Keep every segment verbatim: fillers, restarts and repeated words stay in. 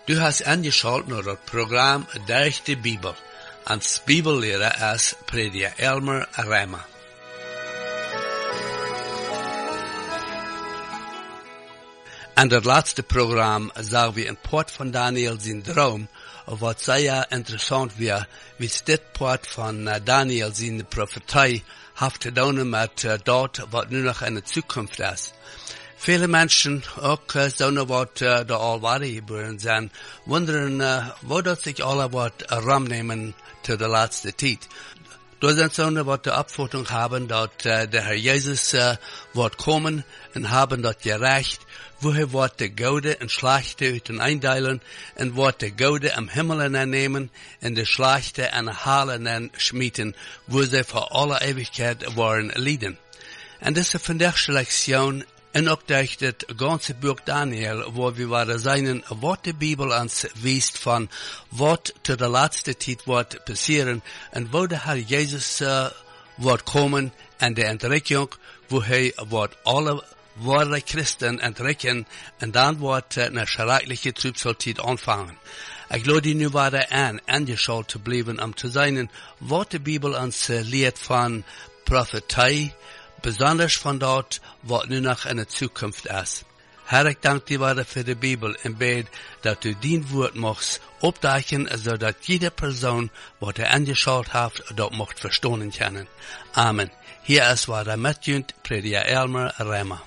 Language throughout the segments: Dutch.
Du hast angeschaut naar het programma Durch de Bibel. Als Bibellehrer als prediker Elmer Rema. En dat laatste programma zagen we een part van Daniel zijn droom, wat zeer interessant was, wie dit part van uh, Daniel zijn profetie heeft te doen met uh, dat wat nu nog in de toekomst is. Vele mensen, ook uh, zo'n wat uh, de alwaarde geboren zijn, wonderen uh, wat dat zich alle wat ramnemen te de laatste tijd. Er zijn zo'n wat de opvatting hebben dat uh, de Heer Jezus uh, wordt komen en hebben dat gerecht, wo hij wordt de gouden en slechte uit en eindelen en wordt de gouden am Himmel nemen en de slechte en halen en schmieten, wo zij voor alle eeuwigheid worden lieden. En dit is de vandaagse lektion en ook durch het ganze boek Daniel, wo we waren zijn wat de Bibel ons wijst van wat te de laatste tijd wordt passeren en wo de Heer Jezus uh, wordt komen en de entrekking, wo hij wordt alle ware Christen entrekken en dan wordt uh, een schrikkelijke trübsaltijd aanvangen. Ik lade nu weer aan, aangeschaut te blijven om te zijn wat de Bibel ons uh, leert van profetie, besonders van dat wat nu nog in de toekomst is. Herr, ik dank je weer voor de Bibel en bid dat u dien woord mocht opdagen, zodat jede persoon wat hij aangeschaut heeft, dat mocht verstaan kunnen. Amen. Hier is waar de metjunt, prediker Elmer Rema.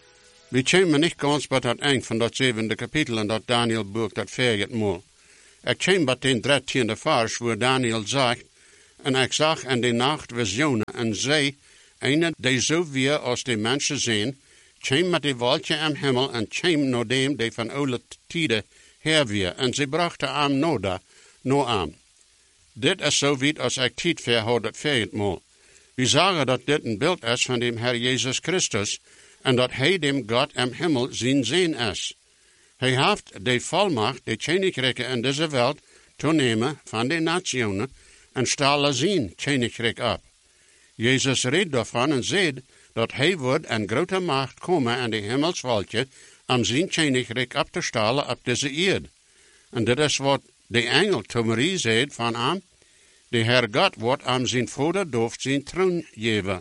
We komen niet ganz bij het eind van dat zevende kapitel in dat Daniel-boek dat verget moet. Ik kom bij den dertiende vers, waar Daniel zegt, en ik zag in de nacht visioenen en zei, een die zo weer als de mensen zijn, kwam met de wolkje am hemel en kwam naar dem die van oude tijden her weer, en ze brachten am noda, no am. Dit is zo weit als ik tijd verhoud het verget moet. We zeggen dat dit een beeld is van de Heer Jezus Christus, en dat hij dem God am Himmel zijn zin is. Hij heeft de volmacht, de königrijken in deze wereld, te nemen van de nationen, en stalen zijn koninkrijk op. Jezus reed daarvan en zei dat hij wordt een grote macht komen aan de hemelsvolkje, om zijn koninkrijk op te stalen op deze eerd. En dit is wat de engel te Marie zei van hem, de Heer God wordt aan zijn vader doof zijn troon geven.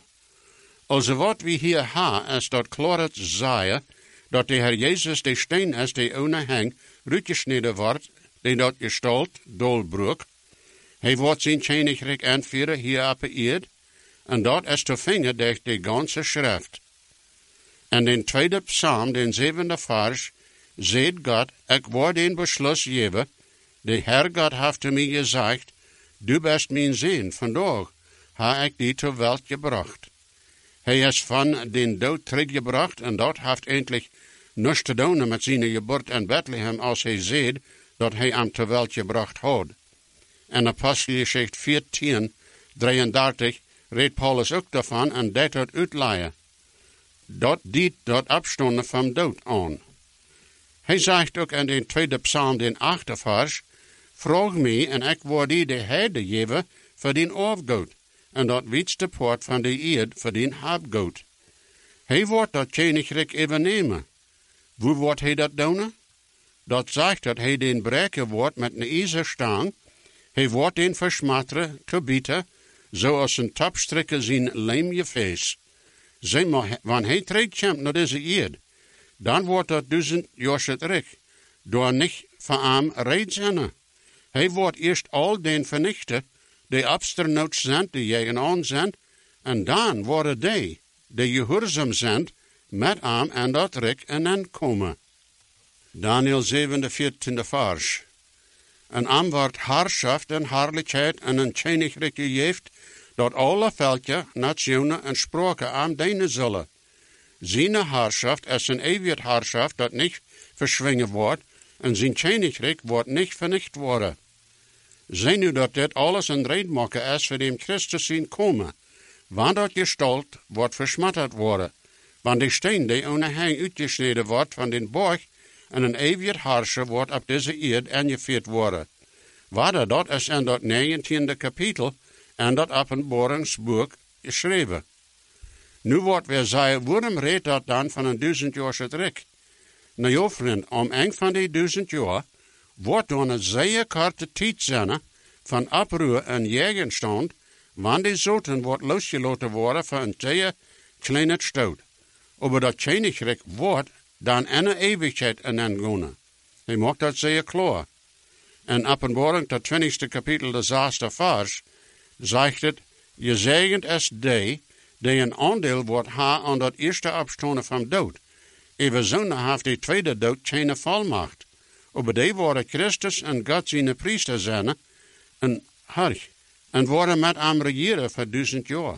Also wat we hier hebben, is dat klaar zeggen, dat de Heer Jezus de steen is die ohne hang uitgesneden wordt, die dat gestalt dolbroek. Hij wordt zijn koninkrijk aanvieren hier op de eerd, en dat is te vinden door de ganze schrift. En in tweede psalm, den zevende vers, zegt God, ik word een besluit geven, de Heer God heeft te mij gezegd, du bist mijn zin, vandaag heb ik die ter wereld gebracht. Hij is van den dood teruggebracht en dat heeft eindelijk niets te doen met zijn geboorte in Bethlehem als hij zegt dat hij hem ter wereld gebracht had. En Apostelgeschichte veertien, drieëndertig redt Paulus ook daarvan en dat het uitleien. Dat dient dat afstonden van dood aan. Hij zegt ook in de tweede psalm, den achte vers, vraag mij en ik word die de herde geven voor den afgoed, en dat wietste poort van de eerd voor den habgoed. Hij wordt dat koninkrijk even nemen. Hoe wordt hij dat doen? Dat zegt dat hij den breken wordt met een ijzerstang, hij wordt den versmatteren, te bieten, zoals een tapstrikker zijn lijmgefeest. Zeg maar, wanneer hij terugkomt naar deze eerd, dan wordt dat duizend jaar terug, door niet van hem reed zijn. Hij wordt eerst al den vernichten, die absternoot zijn, die jij aan zijn, en dan worden die, die gehoorzaam zijn, met hem en dat rijk en dan komen. Daniel zevende, veertiende vers. En hem wordt haarschaft en haarlijkheid en een koninkrijk gegeven, dat alle velken, nationen en spraken aan dienen zullen. Zijn haarschaft is een eeuwig haarschaft dat niet verschwingen wordt, en zijn koninkrijk wordt niet vernicht worden. Zie nu dat dit alles een redmaker is voor dem Christus zien komen, want dat gestalt wordt versmatterd worden, want de steen die ohne hang uitgesneden wordt van den borg, en een eeuwig haarscher wordt op deze eerd aangeveerd worden. Waarder dat is in dat negentiende kapitel, en dat openbaringsboek geschreven. Nu wordt weer zeggen, waarom redt dat dan van een duizend jaar terug? Nou ja, vriend, om een van die duizend jaar, wordt dan een zeer korte tijd zijn van oproer en jegenstand, wanneer die zoten wordt losgelaten worden van een zeer kleine stoot. Aber dat Königreich wordt dan een eeuwigheid in gaan. Hij maakt dat zeer klaar. En Openbaring, dat twintigste kapitel, de zesde vers, zegt het, je zegent es die, die een aandeel wordt ha aan dat eerste opstaan van dood. Even zonder heeft die tweede dood geen volmacht. Aber die worden Christus en God zijn priester zijn, en harg, en worden met hem regeren voor duizend jaar.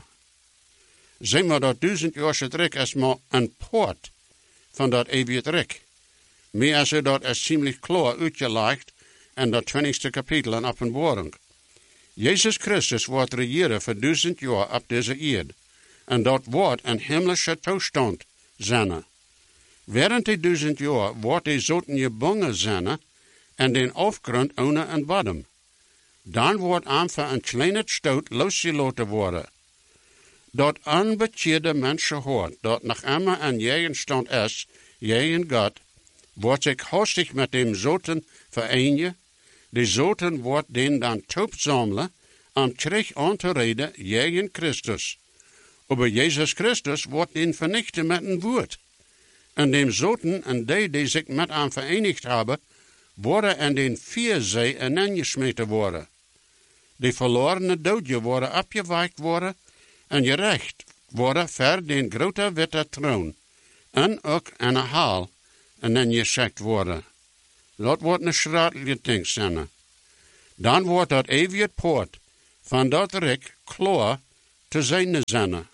Zeg maar dat duizend jaar rijk is maar een poort van dat eeuwige rijk. Meer als dat is ziemlich klaar uitgelegd in dat twintigste kapitel in Openbaring. Jezus Christus wordt regeren voor duizend jaar op deze aarde. En dat wordt een hemelse toestand zijn. Während die duizend jaar wordt die zoten gebangen zijn en den afgrond ohne een bodem. Dan wordt aan voor een kleine stoot losgelaten worden. Dat onbekeerde mensen hoort, dat nog immer een jegenstand is, jegen God, wordt zich hastig met dem zoten vereenigen. De zoten wordt den dan toepzamelen, om terug aan te reden jegen Christus. Aber Jezus Christus wordt den vernichten met een woord. En dem zoten en die die zich met hem verenigd hebben, worden in den vierzee ineengesmeten worden. De verlorene doodje worden opgewekt worden en gerecht worden voor den grote witte troon. En ook in een haal ineengeschikt worden. Dat wordt een schratelijke ding zijn. Dan wordt dat eeuwige poort van dat rijk klaar te zijn zijn.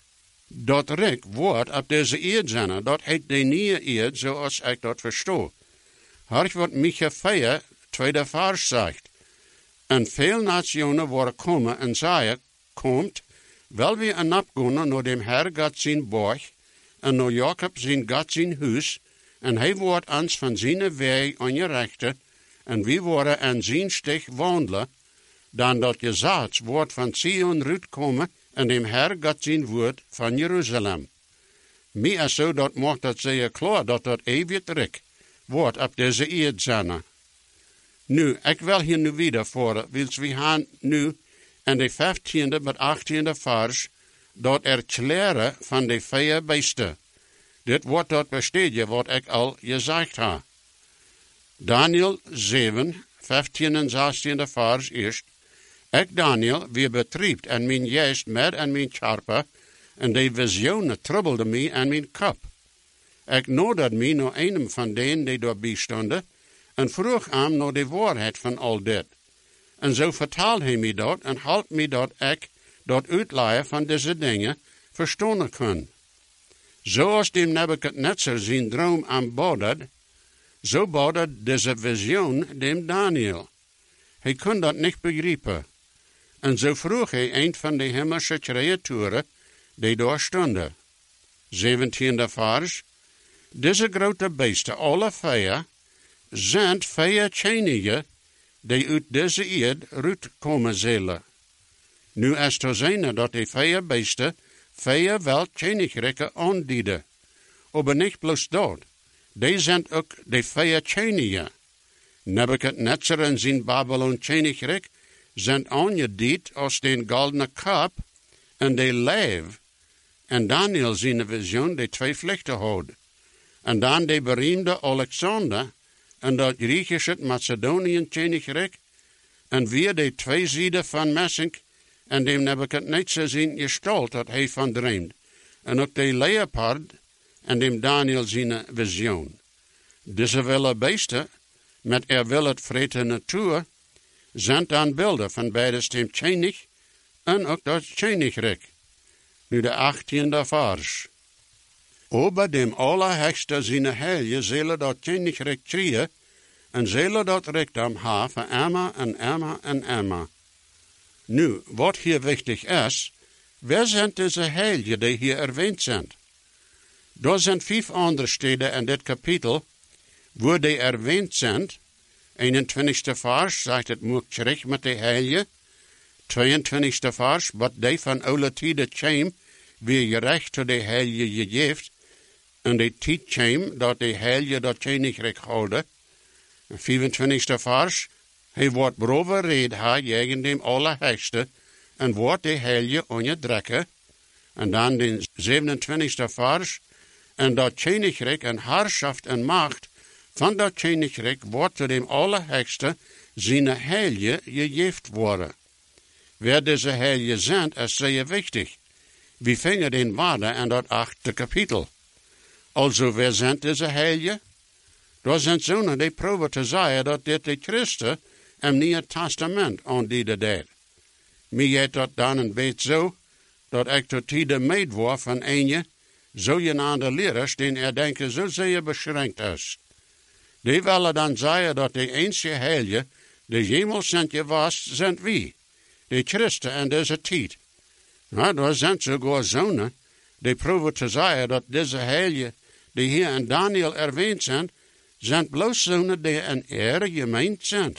Dat rijk wordt op deze eerd zijn, dat heet de nieuwe eerd, zoals ik dat verstoor. Hark wat Micha vier, tweede vers zegt. En veel nationen worden komen en zeggen, komt, wel we een opgaan naar dem Herr God zijn borg, en naar Jacob zijn God zijn huis, en hij wordt ons van zijn weg aan je rechten, en we worden aan zijn steg wandelen, dan dat je zaad wordt van Sion uitkomen, en dem Herr God zijn woord van Jeruzalem. Meer zo dat maakt dat zeer klaar dat dat eeuwig rijk wordt op deze eerd zijn. Nu, ik wil hier nu weer voor, wils we gaan nu in de vijftiende met achttiende vers dat erklären van de vier beesten. Dit wordt dat besteden wat ik al gezegd heb. Daniel zeven, vijftien en zestiende vers eerst. Ik, Daniel, weer betriept en mijn geest met en mijn charpe, en de visionen trubbelde mij en mijn kop. Ik nodigde mij naar een van denen die daarbij stonden, en vroeg hem naar de waarheid van al dit. En zo vertaalde hij mij dat, en hield mij dat ik dat uitleiden van deze dingen verstaan kon. Zoals dem Nebuchadnezzar zijn droom aanboden, zo bood deze visioen dem Daniel. Hij kon dat niet begrijpen. En zo vroeg hij een van de hemelse creaturen die daar stonden. Zeventiende vers. Deze grote beesten, alle vier, zijn vier koningen die uit deze eerd uitkomen zullen. Nu is te zijn dat die vier beesten vier wel koninkrijken aandienen. Maar niet bloos dat. Die zijn ook de vier koningen. Nebuchadnezzar en zijn Babylon koninkrijk zijn aangediend als de goldene kap en de leeuw. En Daniel zijn visioen de twee vlechten houdt. En dan de beroemde Alexander en dat Griechische Macedoniën koninkrijk. En weer de twee zijden van messing en dem Nebuchadnezzar zijn gestalt dat hij van dreamt. En ook de leopard en dem Daniel zijn visioen. Deze wille beesten met er wil het vrede natuur, zijn dan beelden van beide stem koning en ook dat koninkrijk. Nu de achttiende vers. Ober dem Allerhöchste zijn heilige zullen dat koninkrijk krijgen, en zullen dat rijkdom hebben voor immer en immer en immer. Nu, wat hier wichtig is, wer zijn deze heiligen die hier erwähnt zijn? Er zijn vijf andere steden in dit kapitel, waar die erwähnt zijn. eenentwintigste vers zegt het moet terug met de heiligen. tweeëntwintigste vers, wat die van oude tijden kwam, weer gerecht tot de heiligen gegeven. En de tijd kwam dat de heiligen dat koninkrijk houden. vierentwintigste vers. Hij wordt beroverreed ha tegen dem Allerhöchste en wordt de heilige onderdrukken. En dan de zevenentwintigste vers. En dat koninkrijk en heerschaft en macht van dat koninkrijk wordt te dem Allerhöchste zijn heilige gegeven worden. Wer deze heilige zijn, is zeer wichtig. We vingen den waarde in dat achte kapitel. Also, wer zijn deze heilige? Daar zijn zonen die proberen te zeggen dat dit de Christen im Nieuwe Testament aan die deed. Mij gaat dat dan een beetje zo, dat ik tot tijden meid word van een zogenaamde leraars, die er denken zo zeer beschränkt is. Die willen dan zeggen dat de enige heilige, die jemals zijn geweest, zijn wie? De Christen in deze tijd. Nou, daar zijn sogar zonen, die proberen te zeggen dat deze heilige, die hier in Daniel erwähnt zijn, zijn bloos zonen die in ere gemeend zijn.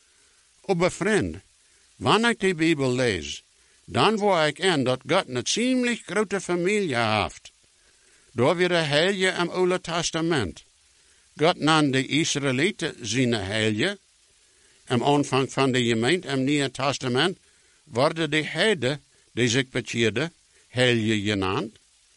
Aber vriend, wanneer ik de Bijbel lees, dan word ik in dat God een ziemlich grote familie heeft. Door weer de heilige im Oude Testament. God nam de Israëlieten zijn heilige. Am aanvang van de gemeente im Nieuwe Testament worden de heiden, die zich bekeerden, heilige genaamd.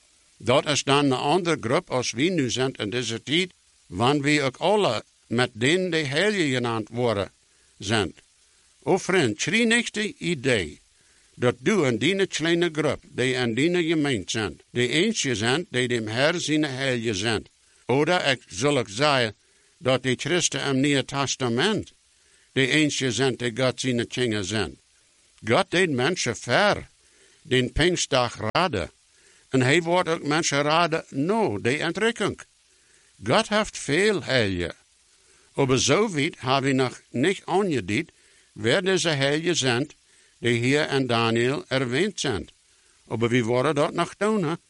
Dat is dan een andere groep als we nu zijn in deze tijd, wanneer we ook alle met denen die heilige genaamd worden zijn. O vriend, schrie niet de idee dat du en die kleine groep, die in die gemeente zijn, de eentje zijn, die dem Herr zijn heilige zijn. Oder ik zal ook zeggen dat de Christen im Nieuwe Testament de eentje zijn die God zijn kinderen zijn. God deed mensen ver, den Pinkstdag raden. En hij wordt ook mensen raden, no, de entrekking. God heeft veel heilige. Aber zo weit hebben we nog niet aangediend, wer deze heilige zijn, die hier in Daniel erwähnt zijn. Aber we worden dat nog doen, hè?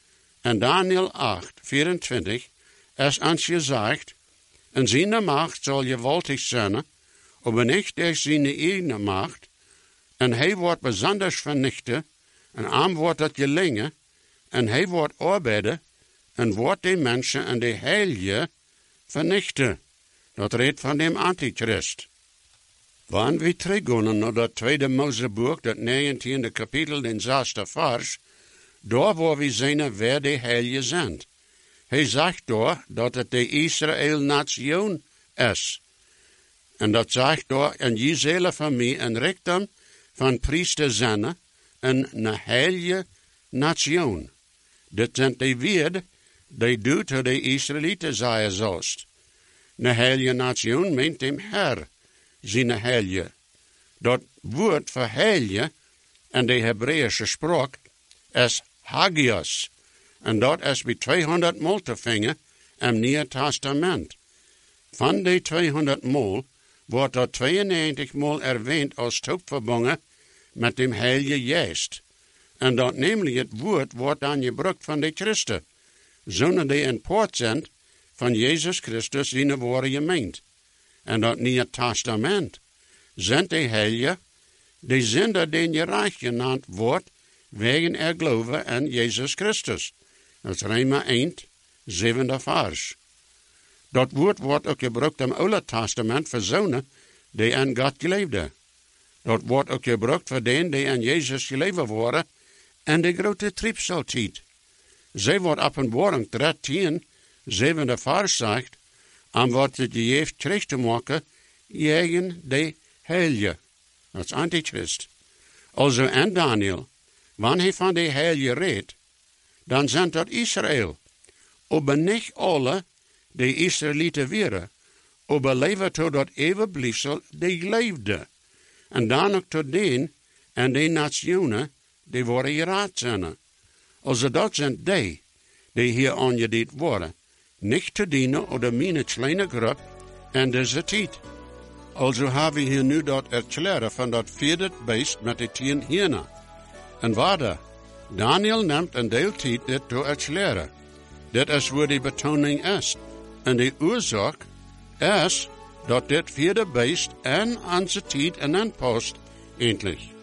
In Daniel acht, vierentwintig, is ons gezegd, en zijn macht zal gewaltig zijn, aber niet door zijn eigen macht, en hij wordt besonders vernichten, en aan wordt dat gelingen, en hij wordt arbeiden, en wordt de mensen en de heilige vernichten. Dat redt van dem Antichrist. Wanneer we teruggaan naar dat tweede Moseboek, dat negentiende kapitel, den zesde vers, daar waar we zien wer de heilige zijn. Hij zegt daar dat het de Israël-nation is. En dat zegt daar, en je zullen van mij een richting van priester zijn, en een heilige nation. Dit zijn de woorden die du te de Israëlieten zeggen zoust. Een heilige nation meent dem Herr, zijn heilige. Dat woord voor heilige in de Hebreeuwse spraak is hagios. En dat is bij tweehonderd maal te vinden im Nieuwe Testament. Van de tweehonderd maal wordt dat tweeënnegentig maal erwähnt als toeverbonden met dem Heilige Geest. En dat namelijk het woord wordt dan gebruikt van de Christen, zonen die in poort zijn van Jezus Christus zijn woorden gemeend. En dat Nieuwe Testament zijn de Heilige, die zinder den je reich genaamd wordt, wegen er geloven in Jezus Christus. Dat is Rema één, zevende vers. Dat woord wordt ook gebruikt im Oude Testament voor zonen die aan God geleefden. Dat wordt ook gebruikt voor denen die aan Jezus geleefd worden en de grote triebseltijd. Zij wordt Openbaring dertien, zevende vers zegt, en wordt het gegeven terug te maken tegen de heilige. Dat is Antichrist. Also in Daniel, wanneer hij van de heilige redt, dan zijn dat Israël. Aber niet alle die Israëlieten waren, aber leven tot dat eeuwbliefsel die leefde. En dan ook tot den en de nationen die worden geraad zijn. Also dat zijn die, die hier aangediend worden, niet te dienen oder mijn kleine groep in deze tijd. Also hebben we hier nu dat erklaren van dat vierde beest met de tien hienen. En waarde, Daniel neemt een deel tijd dit te erklaren. Dit is waar de betoning is. En de oorzaak is dat dit vierde beest en onze tijd en een post endlich.